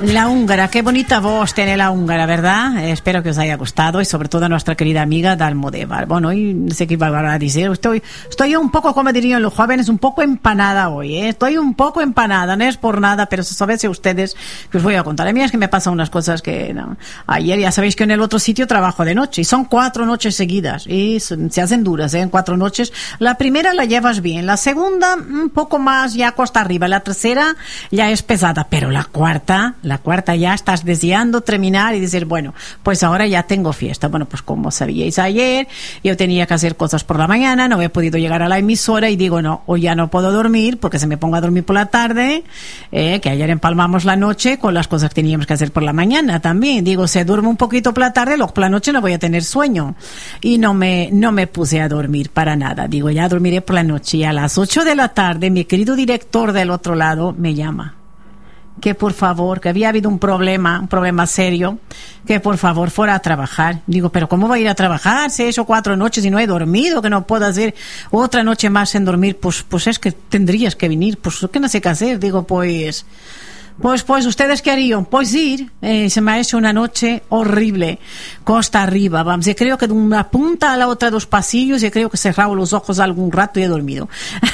La húngara, qué bonita voz tiene la húngara, ¿verdad? Espero que os haya gustado y sobre todo a nuestra querida amiga de Almodóvar. Bueno, hoy no sé qué iba a decir, estoy un poco, como dirían los jóvenes, un poco empanada hoy, ¿eh? Estoy un poco empanada, no es por nada, pero sabéis ustedes que os voy a contar. A mí es que me pasan unas cosas que, no. Ayer ya sabéis que en el otro sitio trabajo de noche y son 4 noches seguidas y se hacen duras, ¿eh? En 4 noches. La primera la llevas bien, la segunda un poco más ya costa arriba, la tercera ya es pesada, pero la cuarta ya estás deseando terminar y decir, bueno, pues ahora ya tengo fiesta. Bueno, pues como sabíais ayer, yo tenía que hacer cosas por la mañana, no he podido llegar a la emisora y digo, no, hoy ya no puedo dormir porque se me pongo a dormir por la tarde, que ayer empalmamos la noche con las cosas que teníamos que hacer por la mañana también. Digo, se duerme un poquito por la tarde, luego por la noche no voy a tener sueño. Y no me puse a dormir para nada. Digo, ya dormiré por la noche. Y a las 8 de la tarde, mi querido director del otro lado me llama. Que por favor, que había habido un problema serio, que por favor fuera a trabajar. Digo, pero ¿cómo voy a ir a trabajar? Si he hecho 4 noches y no he dormido, que no puedo hacer otra noche más sin dormir. Pues es que tendrías que venir. Pues que no sé qué hacer. Digo, pues ¿ustedes qué harían? Pues ir. Se me ha hecho una noche horrible, costa arriba, vamos, y creo que de una punta a la otra 2 pasillos, y creo que he cerrado los ojos algún rato y he dormido.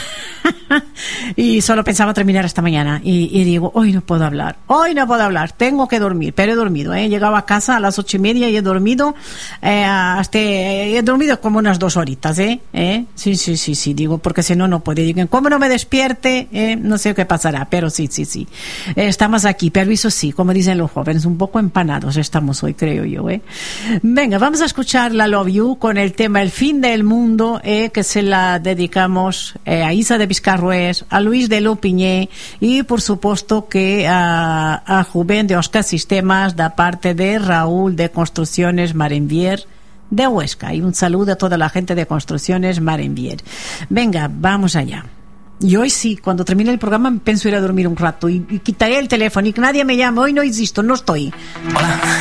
Y solo pensaba terminar esta mañana y digo, hoy no puedo hablar, tengo que dormir, pero he dormido, he llegado a casa a las 8:30 y he dormido he dormido como unas 2 horitas, sí, digo, porque si no puedo, digo, como no me despierte, no sé qué pasará, pero sí, estamos aquí, pero eso sí, como dicen los jóvenes, un poco empanados estamos hoy, creo yo, Venga, vamos a escuchar la Love You con el tema El fin del mundo, que se la dedicamos a Isa de Vizcarrués, a Luis de Lopiñé y por supuesto que a Juven de Oscar Sistemas, da parte de Raúl de Construcciones Marenvier de Huesca, y un saludo a toda la gente de Construcciones Marenvier. Venga, vamos allá. Y hoy sí, cuando termine el programa pienso ir a dormir un rato y quitaré el teléfono y que nadie me llame. Hoy no existo, no estoy. Hola.